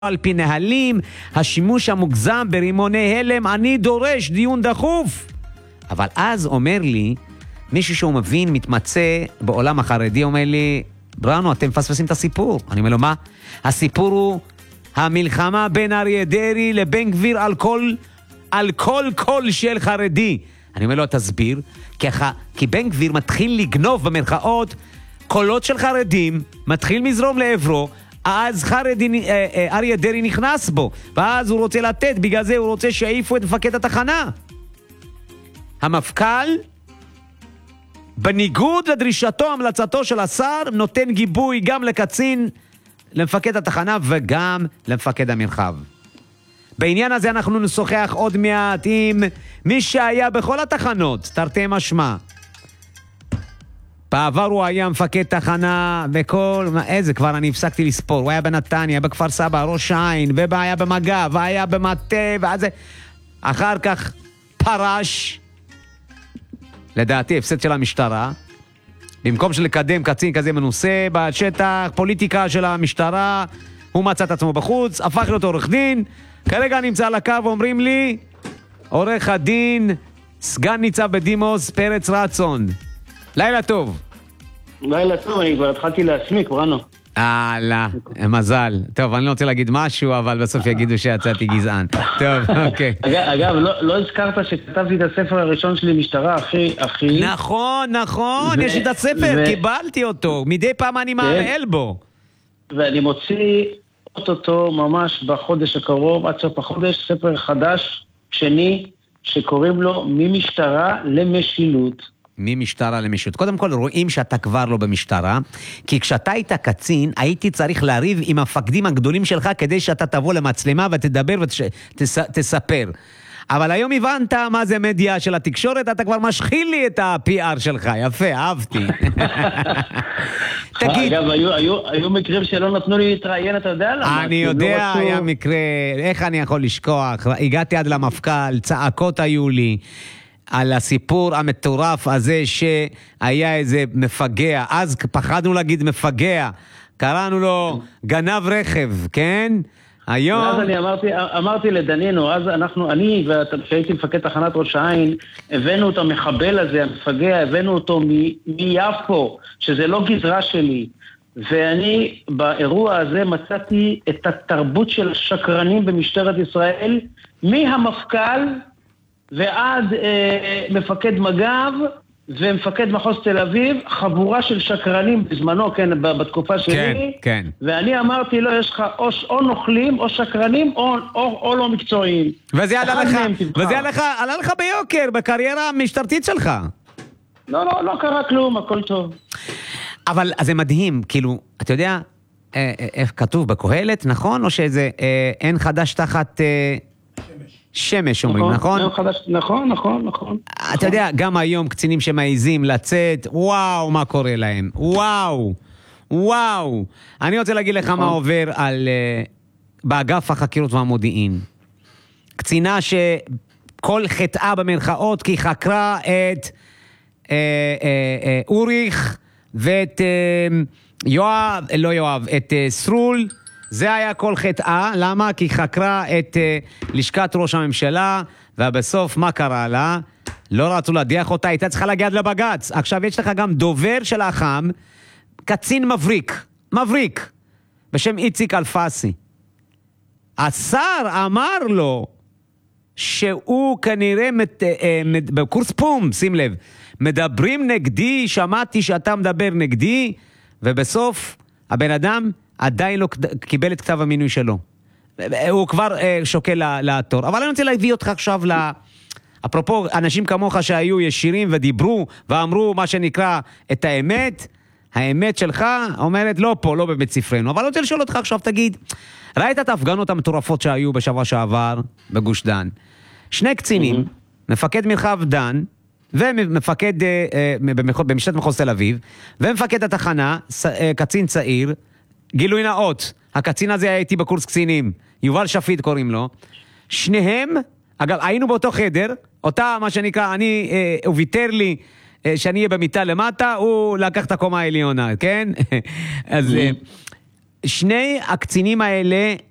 על פי נהלים, השימוש המוגזם ברימוני הלם, אני דורש דיון דחוף. אבל אז אומר לי, מישהו שהוא מבין, מתמצא בעולם החרדי, אומר לי, בראנו, אתם מפספסים את הסיפור. אני אומר לו, מה? הסיפור הוא המלחמה בין אריה דרעי לבן גביר על כל קול של חרדי. אני אומר לו, תסביר, כי בן גביר מתחיל לגנוב במרכאות קולות של חרדים, מתחיל מזרום לעברו, אז אריה דרעי נכנס בו, ואז הוא רוצה לתת, בגלל זה הוא רוצה שיעיפו את מפקד התחנה. המפכ"ל, בניגוד לדרישתו, המלצתו של השר, נותן גיבוי גם לקצין, למפקד התחנה וגם למפקד המרחב. בעניין הזה אנחנו נשוחח עוד מעט עם מי שהיה בכל התחנות, תרתי משמע. בעבר הוא היה מפקד תחנה וכל, איזה כבר אני הפסקתי לספור, הוא היה בנתניה, בכפר סבא, ראש העין, והיה במג"ב, והיה במטה, ואז אחר כך פרש, לדעתי הפסד של המשטרה, במקום שלקדם קצין כזה מנוסה בשטח, פוליטיקה של המשטרה, הוא מצא את עצמו בחוץ, הפך להיות עורך דין, כרגע נמצא על הקו, אומרים לי, עורך הדין, סגן ניצב בדימוס, פרץ רצון. לילה טוב. לילה טוב, אני כבר התחלתי להסמיק, בראנו. לא, מזל. טוב, אני לא רוצה להגיד משהו, אבל בסוף יגידו שיצאתי גזען. טוב, אוקיי. אגב, לא הזכרת שכתבתי את הספר הראשון שלי, משטרה, אחי. נכון, יש לי את הספר, קיבלתי אותו. מדי פעם אני מעל בו. ואני מוציא אותו ממש בחודש הקרוב, עד סוף החודש, ספר חדש, שני, שקוראים לו ממשטרה למשילות. ממשטרה למשילות. קודם כל רואים שאתה כבר לא במשטרה, כי כשאתה היית קצין, הייתי צריך לריב עם המפקדים הגדולים שלך, כדי שאתה תבוא למצלמה ותדבר ותספר. אבל היום הבנת מה זה מדיה של התקשורת, אתה כבר משחיל לי את ה-PR שלך, יפה, אהבתי. תגיד. אגב, היו מקרים שלא נתנו לי להתראיין, אתה יודע למה? אני יודע, היה מקרה, איך אני יכול לשכוח? הגעתי עד למפכ"ל, צעקות היו לי, על הסיפור המטורף הזה שהיה איזה מפגע, אז פחדנו להגיד מפגע, קראנו לו גנב רכב, כן? היום... ואז אני אמרתי לדנינו, אז אני כשהייתי מפקד תחנת ראש העין, הבאנו את המחבל הזה, המפגע, הבאנו אותו מיפו, שזה לא גזרה שלי, ואני באירוע הזה מצאתי את התרבות של השקרנים במשטרת ישראל, מהמפכ"ל, ועד מפקד מג"ב ומפקד מחוז תל אביב, חבורה של שקרנים בזמנו, כן, בתקופה שלי. כן. ואני אמרתי לו, יש לך או נוכלים, או שקרנים, או לא מקצועיים. וזה עלה לך ביוקר, בקריירה המשטרתית שלך. לא קרה כלום, הכל טוב. אבל זה מדהים, כאילו, אתה יודע, איך כתוב בקהלת, נכון? או שזה אין חדש תחת... שמש אומרים, נכון? נכון. אתה יודע, גם היום קצינים שמעיזים לצאת, וואו, מה קורה להם? וואו. אני רוצה להגיד לך מה עובר באגף החקירות והמודיעין. קצינה שכל חטאה במרכאות, כי חקרה את אוריך ואת את סרול, זה היה כל חטאה, למה? כי חקרה את לשכת ראש הממשלה, ובסוף מה קרה לה? לא רצו להדיח אותה, הייתה צריכה להגיע לבגץ. עכשיו יש לך גם דובר של האח"ם, קצין מבריק, בשם איציק אלפסי. השר אמר לו, שהוא כנראה בקורס פום, שים לב, מדברים נגדי, שמעתי שאתה מדבר נגדי, ובסוף הבן אדם עדיין לא קיבל את כתב המינוי שלו. הוא כבר שוקל לעתור. אבל אני רוצה להביא אותך עכשיו אפרופו, אנשים כמוך שהיו ישירים ודיברו ואמרו מה שנקרא את האמת, האמת שלך אומרת לא פה, לא בבית ספרנו. אבל אני רוצה לשאול אותך עכשיו, תגיד, ראית את ההפגנות המטורפות שהיו בשבוע שעבר בגוש דן? שני קצינים, מפקד מרחב דן, ומפקד במשטרת מחוז תל אביב, ומפקד התחנה, קצין צעיר, גילוי נאות, הקצין הזה היה איתי בקורס קצינים, יובל שפיט קוראים לו, שניהם, אגב, היינו באותו חדר, אותה, מה שנקרא, הוא ויתר לי שאני אהיה במיטה למטה, הוא לקח את הקומה העליונה, כן? אז שני הקצינים האלה